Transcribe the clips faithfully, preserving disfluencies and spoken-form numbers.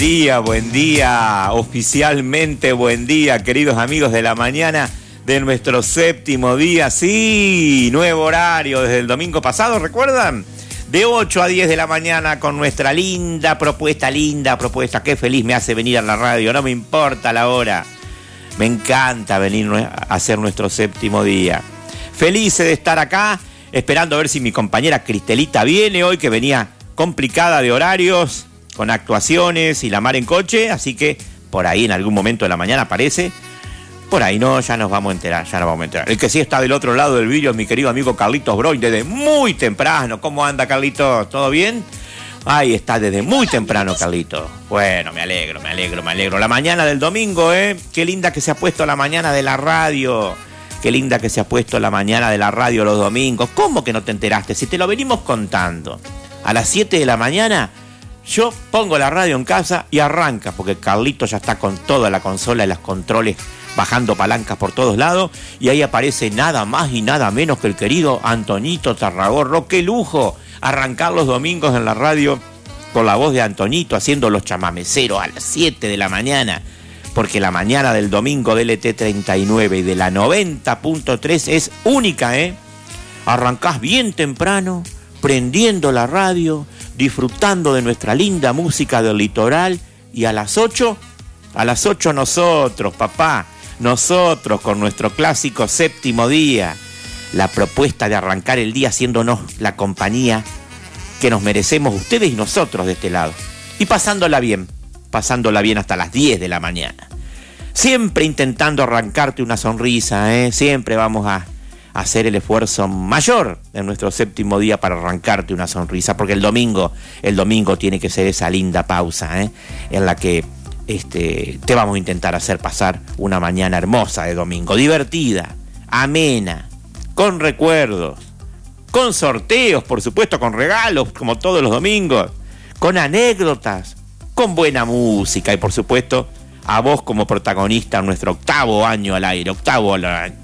Día, buen día, oficialmente buen día, queridos amigos de la mañana de nuestro séptimo día. Sí, nuevo horario desde el domingo pasado, ¿recuerdan? De ocho a diez de la mañana con nuestra linda propuesta, linda propuesta. Qué feliz me hace venir a la radio, no me importa la hora. Me encanta venir a hacer nuestro séptimo día. Feliz de estar acá, esperando a ver si mi compañera Cristelita viene hoy, que venía complicada de horarios, con actuaciones y la mar en coche, así que por ahí en algún momento de la mañana aparece. Por ahí no, ya nos vamos a enterar, ya nos vamos a enterar. El que sí está del otro lado del vidrio es mi querido amigo Carlitos Broin, desde muy temprano. ¿Cómo anda, Carlitos? ¿Todo bien? Ahí está, desde muy temprano, Carlitos. Bueno, me alegro, me alegro, me alegro. La mañana del domingo, ¿eh? Qué linda que se ha puesto la mañana de la radio. Qué linda que se ha puesto la mañana de la radio los domingos. ¿Cómo que no te enteraste? Si te lo venimos contando. A las siete de la mañana... yo pongo la radio en casa y arranca, porque Carlito ya está con toda la consola y los controles bajando palancas por todos lados, y ahí aparece nada más y nada menos que el querido Antonito Tarragorro. ¡Qué lujo! Arrancar los domingos en la radio con la voz de Antonito, haciendo los chamameceros a las siete de la mañana, porque la mañana del domingo de L T treinta y nueve y de la noventa punto tres es única, ¿eh? Arrancás bien temprano, prendiendo la radio, disfrutando de nuestra linda música del litoral, y a las ocho, a las ocho nosotros, papá, nosotros con nuestro clásico séptimo día, la propuesta de arrancar el día haciéndonos la compañía que nos merecemos ustedes y nosotros de este lado, y pasándola bien, pasándola bien hasta las diez de la mañana, siempre intentando arrancarte una sonrisa, ¿eh? Siempre vamos a hacer el esfuerzo mayor en nuestro séptimo día para arrancarte una sonrisa, porque el domingo, el domingo tiene que ser esa linda pausa, ¿eh? En la que este, te vamos a intentar hacer pasar una mañana hermosa de domingo, divertida, amena, con recuerdos, con sorteos, por supuesto, con regalos, como todos los domingos, con anécdotas, con buena música y, por supuesto, a vos como protagonista en nuestro octavo año al aire, octavo,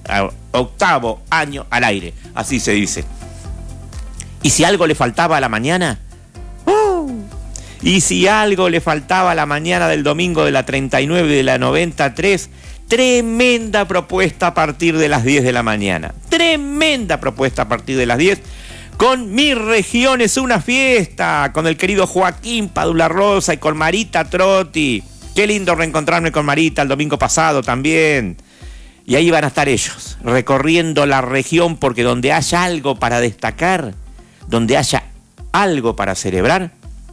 octavo año al aire, así se dice. ¿Y si algo le faltaba a la mañana? ¡Uh! ¿Y si algo le faltaba a la mañana del domingo de la treinta y nueve y de la noventa y tres? Tremenda propuesta a partir de las diez de la mañana. Tremenda propuesta a partir de las diez. Con Mi Región es una fiesta, con el querido Joaquín Padula Rosa y con Marita Trotti. Qué lindo reencontrarme con Marita el domingo pasado también. Y ahí van a estar ellos, recorriendo la región, porque donde haya algo para destacar, donde haya algo para celebrar,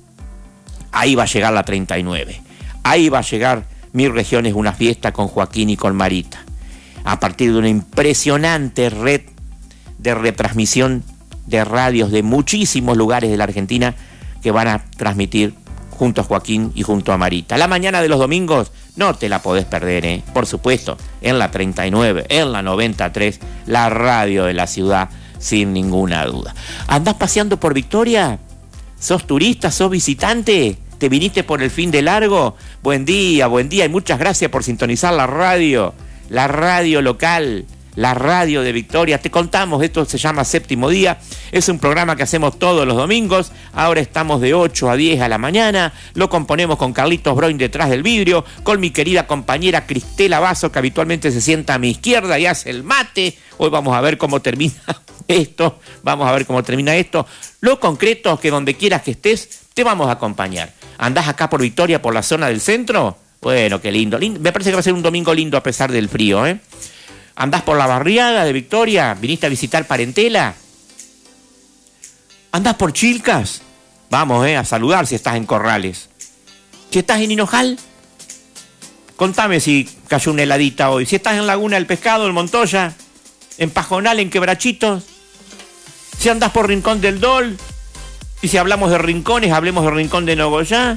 ahí va a llegar la treinta y nueve. Ahí va a llegar Mi Región es una fiesta con Joaquín y con Marita. A partir de una impresionante red de retransmisión de radios de muchísimos lugares de la Argentina que van a transmitir junto a Joaquín y junto a Marita. La mañana de los domingos no te la podés perder, ¿eh? Por supuesto, en la treinta y nueve, en la noventa y tres, la radio de la ciudad, sin ninguna duda. ¿Andás paseando por Victoria? ¿Sos turista? ¿Sos visitante? ¿Te viniste por el fin de largo? Buen día, buen día, y muchas gracias por sintonizar la radio, la radio local, la radio de Victoria. Te contamos, esto se llama Séptimo Día, es un programa que hacemos todos los domingos, ahora estamos de ocho a diez a la mañana, lo componemos con Carlitos Broin detrás del vidrio, con mi querida compañera Cristela Basso, que habitualmente se sienta a mi izquierda y hace el mate. Hoy vamos a ver cómo termina esto, vamos a ver cómo termina esto. Lo concreto es que donde quieras que estés, te vamos a acompañar. ¿Andás acá por Victoria, por la zona del centro? Bueno, qué lindo, lindo. Me parece que va a ser un domingo lindo a pesar del frío, ¿eh? ¿Andás por la barriada de Victoria? ¿Viniste a visitar parentela? ¿Andás por Chilcas? Vamos, eh, a saludar si estás en Corrales. Si estás en Hinojal, contame si cayó una heladita hoy. Si estás en Laguna del Pescado, en Montoya, en Pajonal, en Quebrachitos. Si andás por Rincón del Dol. Y si hablamos de rincones, hablemos del Rincón de Nogoyá.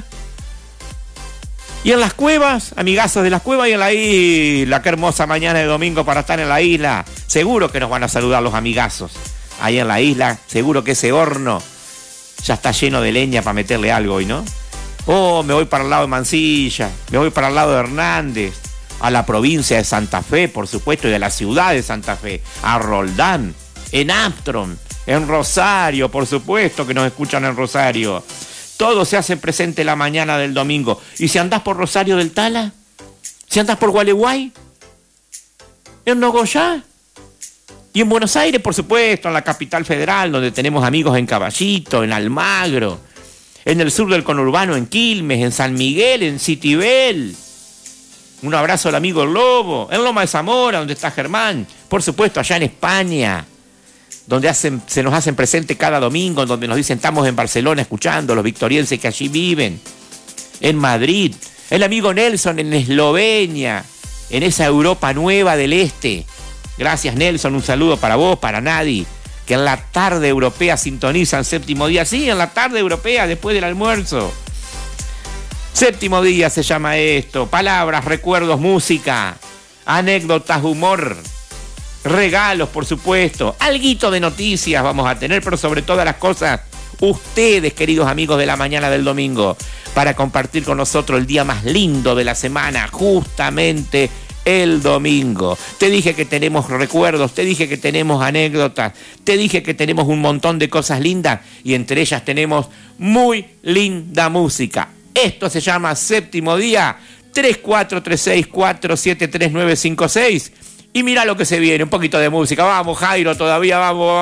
Y en las cuevas, amigazos de las cuevas y en la isla. Qué hermosa mañana de domingo para estar en la isla. Seguro que nos van a saludar los amigazos. Ahí en la isla, seguro que ese horno ya está lleno de leña para meterle algo hoy, ¿no? Oh, me voy para el lado de Mansilla, me voy para el lado de Hernández, a la provincia de Santa Fe, por supuesto, y de la ciudad de Santa Fe, a Roldán, en Armstrong, en Rosario, por supuesto que nos escuchan en Rosario. todo se hace presente la mañana del domingo. ¿Y si andás por Rosario del Tala? ¿Si andás por Gualeguay? ¿En Nogoyá? Y en Buenos Aires, por supuesto, en la capital federal, donde tenemos amigos en Caballito, en Almagro, en el sur del conurbano, en Quilmes, en San Miguel, en Citibel. Un abrazo al amigo Lobo, en Loma de Zamora, donde está Germán. Por supuesto, allá en España, donde hacen, se nos hacen presente cada domingo, donde nos dicen estamos en Barcelona escuchando, los victorienses que allí viven. En Madrid, el amigo Nelson en Eslovenia, en esa Europa nueva del Este. Gracias, Nelson, un saludo para vos, para Nadi, que en la tarde europea sintonizan Séptimo Día. Sí, en la tarde europea, después del almuerzo. Séptimo Día se llama esto. Palabras, recuerdos, música, anécdotas, humor, regalos, por supuesto. Alguito de noticias vamos a tener, pero sobre todas las cosas, ustedes, queridos amigos de la mañana del domingo, para compartir con nosotros el día más lindo de la semana, justamente el domingo. Te dije que tenemos recuerdos, te dije que tenemos anécdotas, te dije que tenemos un montón de cosas lindas y entre ellas tenemos muy linda música. Esto se llama Séptimo Día, tres cuatro tres seis cuatro siete tres nueve cinco seis. Y mira lo que se viene, un poquito de música. Vamos, Jairo, todavía vamos.